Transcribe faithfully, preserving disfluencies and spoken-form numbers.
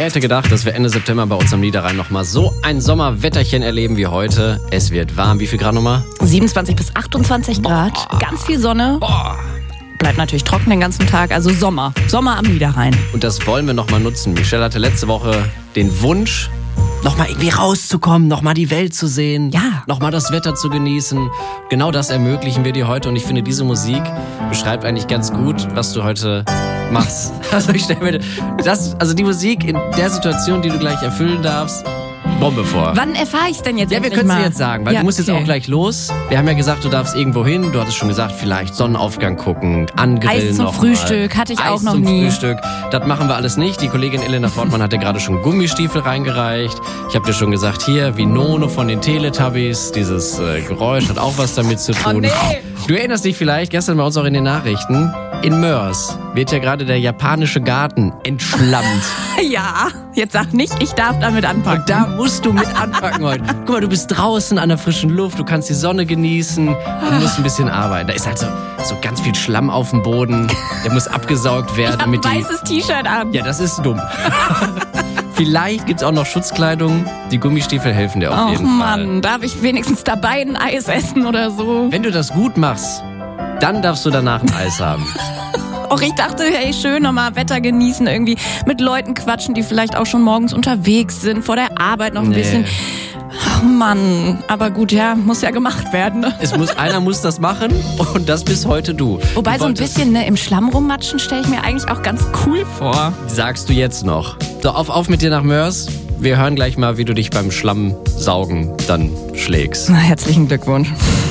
hätte gedacht, dass wir Ende September bei uns am Niederrhein nochmal so ein Sommerwetterchen erleben wie heute. Es wird warm. Wie viel Grad nochmal? siebenundzwanzig bis achtundzwanzig Grad. Boah. Ganz viel Sonne. Boah. Bleibt natürlich trocken den ganzen Tag. Also Sommer. Sommer am Niederrhein. Und das wollen wir nochmal nutzen. Michelle hatte letzte Woche den Wunsch, nochmal irgendwie rauszukommen, nochmal die Welt zu sehen, Ja. nochmal das Wetter zu genießen. Genau das ermöglichen wir dir heute und ich finde, diese Musik beschreibt eigentlich ganz gut, was du heute machst. Also ich stelle mir das, also die Musik in der Situation, die du gleich erfüllen darfst, Bombe vor. Wann erfahre ich denn jetzt Ja, wir endlich können es mal? dir jetzt sagen, weil Ja, du musst okay. jetzt auch gleich los. Wir haben ja gesagt, du darfst irgendwo hin. Du hattest schon gesagt, vielleicht Sonnenaufgang gucken, angrillen Eis zum noch Frühstück mal. hatte ich Eis auch noch zum nie. Frühstück. Das machen wir alles nicht. Die Kollegin Elena Fortmann hatte gerade schon Gummistiefel reingereicht. Ich habe dir schon gesagt, hier, wie Nono von den Teletubbies. Dieses äh, Geräusch hat auch was damit zu tun. Oh, nee. Du erinnerst dich vielleicht, gestern bei uns auch in den Nachrichten, in Mörs wird ja gerade der japanische Garten entschlammt. Ja, jetzt sag nicht, ich darf damit anpacken. Und da musst du mit anpacken heute. Guck mal, du bist draußen an der frischen Luft, du kannst die Sonne genießen, du musst ein bisschen arbeiten. Da ist halt so, so ganz viel Schlamm auf dem Boden, der muss abgesaugt werden. Ich hab ein damit die, weißes T-Shirt an. ja, das ist dumm. Vielleicht gibt's auch noch Schutzkleidung, die Gummistiefel helfen dir auf Och jeden Fall. Mann, darf ich wenigstens dabei ein Eis essen oder so? Wenn du das gut machst, dann darfst du danach ein Eis haben. Och, ich dachte, hey, schön nochmal Wetter genießen, irgendwie mit Leuten quatschen, die vielleicht auch schon morgens unterwegs sind, vor der Arbeit noch ein Nee. bisschen. Ach Mann, aber gut, ja, muss ja gemacht werden. Ne? Es muss, einer muss das machen und das bis heute du. Wobei Du so ein wolltest- bisschen ne, im Schlamm rummatschen stelle ich mir eigentlich auch ganz cool vor. Sagst du jetzt noch. So, auf, auf mit dir nach Mörs. Wir hören gleich mal, wie du dich beim Schlammsaugen dann schlägst. Na, herzlichen Glückwunsch.